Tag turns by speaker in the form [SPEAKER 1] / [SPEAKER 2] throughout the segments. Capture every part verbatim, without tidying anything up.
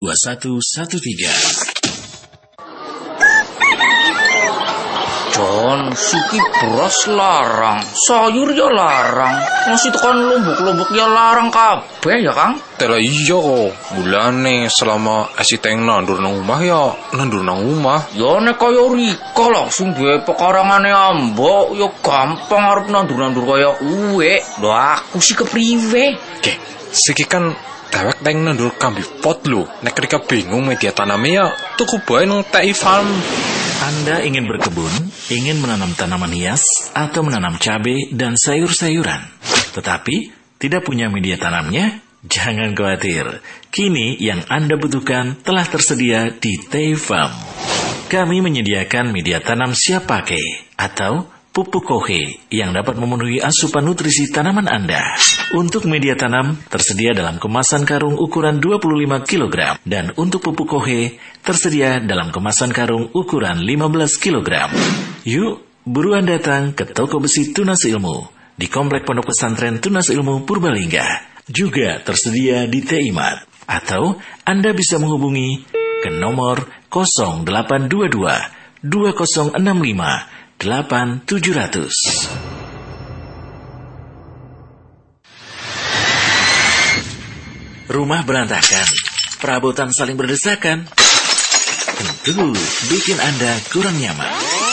[SPEAKER 1] dua satu satu tiga.
[SPEAKER 2] John, siki beras larang, sayur ya larang, nasi tekan lumbuk-lumbuk ya larang kabeh ya Kang.
[SPEAKER 3] Tela iya kok, mulane selama esiteng nandur nang omah ya nandur nang omah.
[SPEAKER 2] Ya nek kaya Rika langsung duwe pekarangane ambok, ya gampang arep nandur-nandur kaya uwe. Lho aku sih kepriwe?
[SPEAKER 3] Oke, siki kan dewek teng nandur kambi pot lho. Nek Rika bingung media tanamnya ya tuku bae nang T I Farm.
[SPEAKER 1] Anda ingin berkebun, ingin menanam tanaman hias, atau menanam cabai dan sayur-sayuran, tetapi tidak punya media tanamnya? Jangan khawatir. Kini yang Anda butuhkan telah tersedia di T I Farm. Kami menyediakan media tanam siap pakai atau pupuk kohe yang dapat memenuhi asupan nutrisi tanaman Anda. Untuk media tanam tersedia dalam kemasan karung ukuran dua puluh lima kilogram dan untuk pupuk kohe tersedia dalam kemasan karung ukuran lima belas kilogram. Yuk, buruan datang ke toko besi Tunas Ilmu di Komplek Pondok Pesantren Tunas Ilmu Purbalingga. Juga tersedia di T I Mart atau Anda bisa menghubungi ke nomor nol delapan dua dua dua nol enam lima delapan tujuh nol nol. Rumah berantakan, perabotan saling berdesakan, tentu bikin Anda kurang nyaman.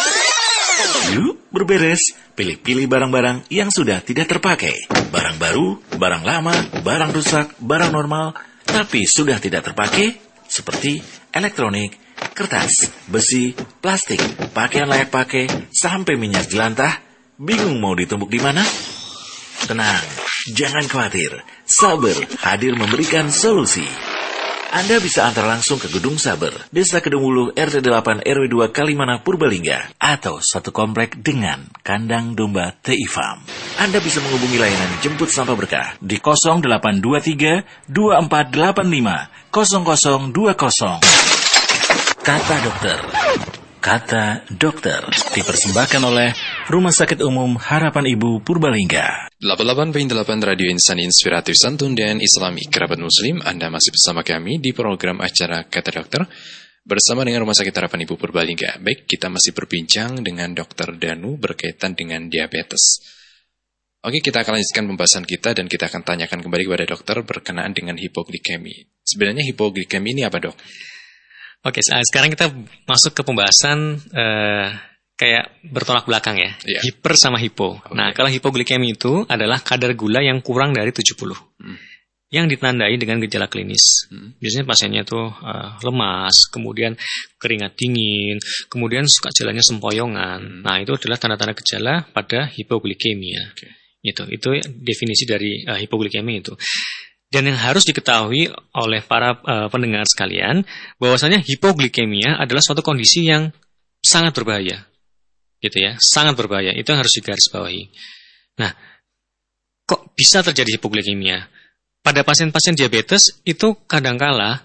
[SPEAKER 1] Yuk berberes, pilih-pilih barang-barang yang sudah tidak terpakai. Barang baru, barang lama, barang rusak, barang normal, tapi sudah tidak terpakai, seperti elektronik, kertas, besi, plastik, pakaian layak pakai, sampai minyak jelantah. Bingung mau ditumpuk di mana? Tenang, jangan khawatir. Saber hadir memberikan solusi. Anda bisa antar langsung ke Gedung Saber, Desa Kedungulu, R T delapan R W dua Kalimana, Purbalingga, atau satu komplek dengan kandang domba T I Farm. Anda bisa menghubungi layanan jemput sampah berkah di nol delapan dua tiga dua empat delapan lima nol nol dua nol. Kata Dokter. Kata Dokter dipersembahkan oleh Rumah Sakit Umum Harapan Ibu Purbalingga.
[SPEAKER 4] delapan puluh delapan koma delapan Radio Insan Inspiratif Santun dan Islami. Kerabat Muslim, Anda masih bersama kami di program acara Kata Dokter bersama dengan Rumah Sakit Harapan Ibu Purbalingga. Baik, kita masih berbincang dengan Dokter Danu berkaitan dengan diabetes. Oke, kita akan lanjutkan pembahasan kita dan kita akan tanyakan kembali kepada dokter berkenaan dengan hipoglikemi. Sebenarnya hipoglikemi ini apa, Dok?
[SPEAKER 5] Oke, sekarang kita masuk ke pembahasan uh, kayak bertolak belakang ya, yeah. Hiper sama hipo. Okay. Nah, kalau hipoglikemi itu adalah kadar gula yang kurang dari tujuh puluh, hmm. yang ditandai dengan gejala klinis. Hmm. Biasanya pasiennya tuh uh, lemas, kemudian keringat dingin, kemudian suka jalannya sempoyongan. Hmm. Nah, itu adalah tanda-tanda gejala pada hipoglikemia. Okay. Itu, itu definisi dari uh, hipoglikemi itu. Dan yang harus diketahui oleh para uh, pendengar sekalian, bahwasanya hipoglikemia adalah suatu kondisi yang sangat berbahaya, gitu ya, sangat berbahaya. Itu yang harus digarisbawahi. Nah, kok bisa terjadi hipoglikemia? Pada pasien-pasien diabetes itu kadangkala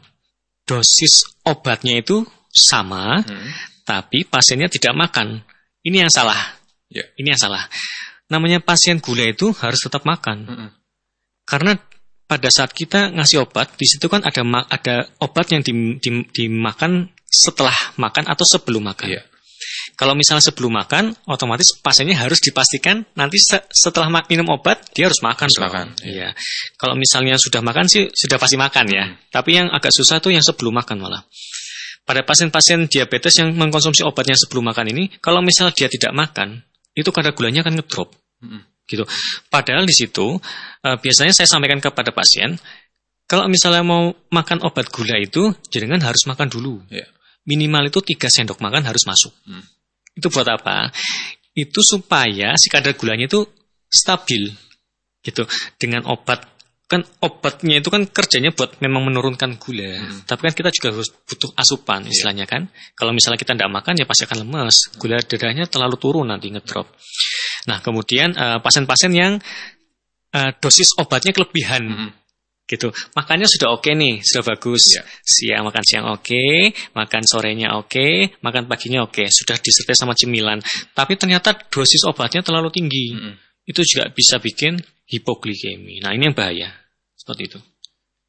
[SPEAKER 5] dosis obatnya itu sama, hmm. tapi pasiennya tidak makan. Ini yang salah. Yeah. Ini yang salah. Namanya pasien gula itu harus tetap makan, hmm. karena pada saat kita ngasih obat, di situ kan ada ada obat yang di, di, dimakan setelah makan atau sebelum makan. Yeah. Kalau misalnya sebelum makan, otomatis pasiennya harus dipastikan nanti se- setelah minum obat dia harus makan. Harus makan. Iya. Yeah. Kalau misalnya sudah makan sih sudah pasti makan ya. Hmm. Tapi yang agak susah tuh yang sebelum makan malah. Pada pasien-pasien diabetes yang mengkonsumsi obatnya sebelum makan ini, kalau misalnya dia tidak makan, itu kadar gulanya akan ngedrop. Hmm. Gitu. Padahal di situ uh, biasanya saya sampaikan kepada pasien, kalau misalnya mau makan obat gula itu, jangan harus makan dulu. Yeah. Minimal itu tiga sendok makan harus masuk. Hmm. Itu buat apa? Itu supaya si kadar gulanya itu stabil. Gitu. Dengan obat, kan obatnya itu kan kerjanya buat memang menurunkan gula. Hmm. Tapi kan kita juga harus butuh asupan istilahnya kan. Kalau misalnya kita tidak makan ya pasti akan lemas. Gula darahnya terlalu turun nanti ngedrop. Nah, kemudian uh, pasien-pasien yang uh, dosis obatnya kelebihan, mm-hmm. gitu. Makannya sudah oke okay nih, sudah bagus. Yeah. Siang makan siang oke, okay, makan sorenya oke, okay, makan paginya oke, okay. Sudah disertai sama cemilan. Tapi ternyata dosis obatnya terlalu tinggi. Mm-hmm. Itu juga bisa bikin hipoglikemi. Nah, ini yang bahaya. Seperti itu.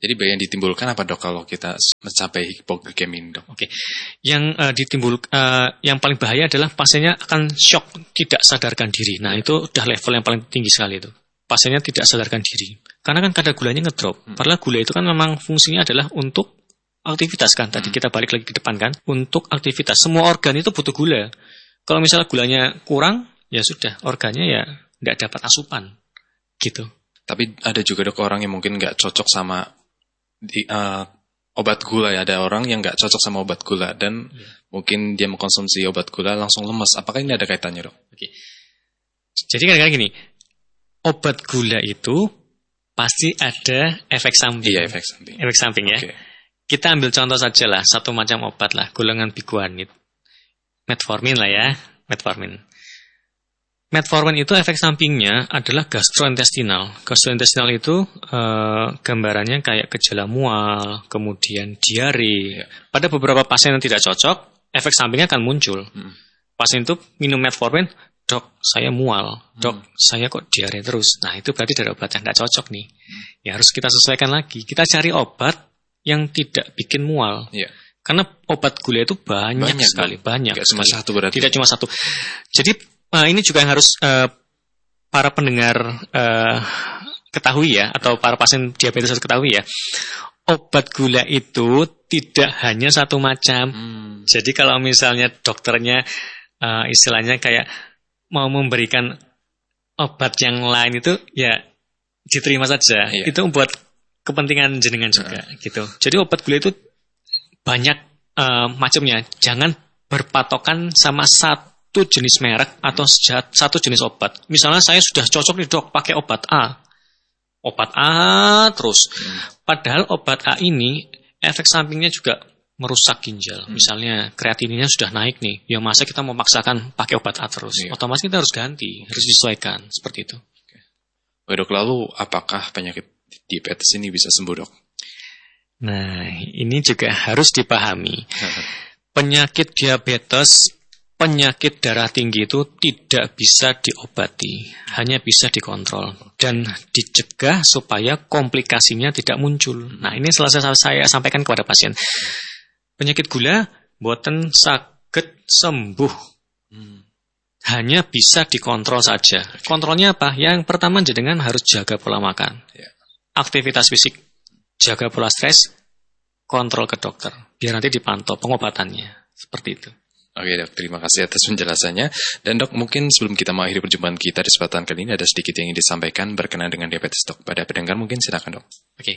[SPEAKER 4] Jadi bahaya yang ditimbulkan apa dok kalau kita mencapai hipoglikemi dok?
[SPEAKER 5] Oke, yang uh, ditimbul, uh, yang paling bahaya adalah pasiennya akan shock, tidak sadarkan diri. Nah itu udah level yang paling tinggi sekali itu. Pasiennya tidak sadarkan diri, karena kan kadar gulanya ngedrop. Hmm. Padahal gula itu kan memang fungsinya adalah untuk aktivitas kan. Tadi hmm. kita balik lagi ke depan kan, untuk aktivitas. Semua organ itu butuh gula. Kalau misalnya gulanya kurang, ya sudah, organnya ya nggak dapat asupan, gitu.
[SPEAKER 4] Tapi ada juga dok orang yang mungkin nggak cocok sama di, uh, obat gula ya, ada orang yang nggak cocok sama obat gula dan ya. Mungkin dia mengkonsumsi obat gula langsung lemes. Apakah ini ada kaitannya dok? Oke.
[SPEAKER 5] Jadi kadang-kadang gini, obat gula itu pasti ada efek samping.
[SPEAKER 4] Iya efek samping.
[SPEAKER 5] Efek samping ya. Okay. Kita ambil contoh saja lah, satu macam obat lah, golongan biguanid, metformin lah ya, metformin. Metformin itu efek sampingnya adalah gastrointestinal. Gastrointestinal itu e, gambarannya kayak gejala mual, kemudian diare. Pada beberapa pasien yang tidak cocok, efek sampingnya akan muncul. Hmm. Pasien itu minum metformin, dok saya mual, dok hmm. saya kok diare terus. Nah itu berarti dari obat yang tidak cocok nih. Hmm. Ya harus kita sesuaikan lagi. Kita cari obat yang tidak bikin mual. Yeah. Karena obat gula itu banyak, banyak sekali, dong. banyak.
[SPEAKER 4] Tidak cuma satu berarti.
[SPEAKER 5] Tidak cuma satu. Jadi Nah, ini juga yang harus uh, para pendengar uh, ketahui ya, atau para pasien diabetes harus ketahui ya. Obat gula itu tidak hanya satu macam. Hmm. Jadi kalau misalnya dokternya uh, istilahnya kayak mau memberikan obat yang lain itu ya diterima saja. Iya. Itu buat kepentingan jenengan juga nah. gitu. Jadi obat gula itu banyak uh, macamnya. Jangan berpatokan sama satu satu jenis merek atau satu jenis obat. Misalnya saya sudah cocok nih dok pakai obat A. Obat A terus. Hmm. Padahal obat A ini efek sampingnya juga merusak ginjal. Hmm. Misalnya kreatininnya sudah naik nih. Ya masa kita memaksakan pakai obat A terus. Yeah. Otomatis kita harus ganti, harus disesuaikan seperti itu.
[SPEAKER 4] Oke. Oke dok, lalu apakah penyakit diabetes ini bisa sembuh dok?
[SPEAKER 5] Nah ini juga harus dipahami. Penyakit diabetes, penyakit darah tinggi itu tidak bisa diobati, hanya bisa dikontrol dan dicegah supaya komplikasinya tidak muncul. Nah, ini selesai saya sampaikan kepada pasien. Penyakit gula boten saged sembuh. Hanya bisa dikontrol saja. Kontrolnya apa? Yang pertama jenengan harus jaga pola makan. Aktivitas fisik, jaga pola stres, kontrol ke dokter. Biar nanti dipantau pengobatannya. Seperti itu.
[SPEAKER 4] Oke dok, terima kasih atas penjelasannya. Dan dok, mungkin sebelum kita mengakhiri perjumpaan kita di kesempatan kali ini, ada sedikit yang ingin disampaikan berkenaan dengan diabetes dok. Pada pendengar mungkin silakan dok.
[SPEAKER 5] Oke,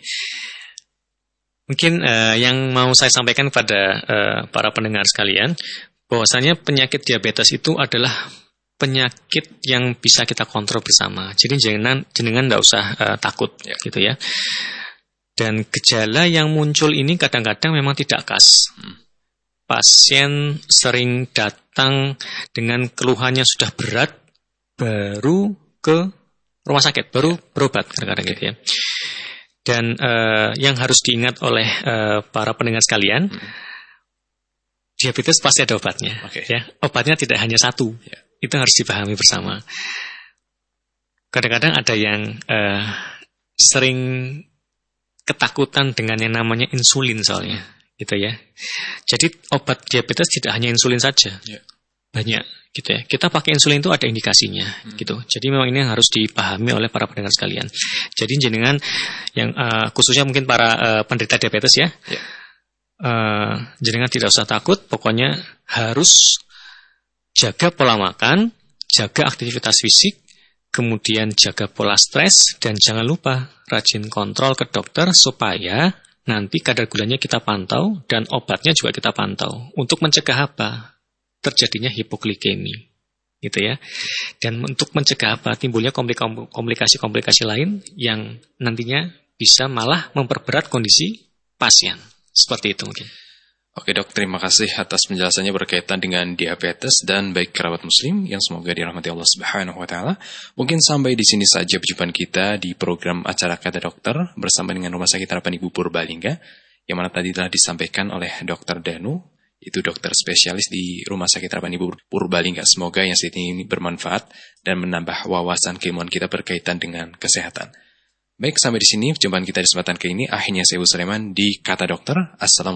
[SPEAKER 5] mungkin uh, yang mau saya sampaikan kepada uh, para pendengar sekalian, bahwasanya penyakit diabetes itu adalah penyakit yang bisa kita kontrol bersama. Jadi jangan jenengan nggak usah uh, takut ya. gitu ya. Dan gejala yang muncul ini kadang-kadang memang tidak khas. Hmm. Pasien sering datang dengan keluhannya sudah berat, baru ke rumah sakit, baru berobat kadang-kadang gitu ya. Dan uh, yang harus diingat oleh uh, para pendengar sekalian, hmm. diabetes pasti ada obatnya. Okay. Ya, obatnya tidak hanya satu, yeah. itu harus dipahami bersama. Kadang-kadang ada yang uh, sering ketakutan dengan yang namanya insulin soalnya. Gitu ya. Jadi obat diabetes tidak hanya insulin saja. Yeah. Banyak gitu ya. Kita pakai insulin itu ada indikasinya hmm. gitu. Jadi memang ini harus dipahami oleh para pendengar sekalian. Jadi jenengan yang uh, khususnya mungkin para uh, penderita diabetes ya. Yeah. Uh, jenengan tidak usah takut, pokoknya harus jaga pola makan, jaga aktivitas fisik, kemudian jaga pola stres dan jangan lupa rajin kontrol ke dokter supaya nanti kadar gulanya kita pantau dan obatnya juga kita pantau untuk mencegah apa? Terjadinya hipoglikemi, gitu ya. Dan untuk mencegah apa? Timbulnya komplikasi-komplikasi lain yang nantinya bisa malah memperberat kondisi pasien. Seperti itu mungkin.
[SPEAKER 4] Oke dok, terima kasih atas penjelasannya berkaitan dengan diabetes dan baik kerabat muslim yang semoga dirahmati Allah Subhanahu wa taala. Mungkin sampai di sini saja perjumpaan kita di program acara Kata Dokter bersama dengan Rumah Sakit Harapan Ibu Purbalingga yang mana tadi telah disampaikan oleh dokter Danu, itu dokter spesialis di Rumah Sakit Harapan Ibu Purbalingga. Semoga yang sedikit ini bermanfaat dan menambah wawasan keilmuan kita berkaitan dengan kesehatan. Baik, sampai di sini perjumpaan kita di kesempatan kali ini. Akhirnya saya Bu Sulaiman di Kata Dokter. Assalamualaikum.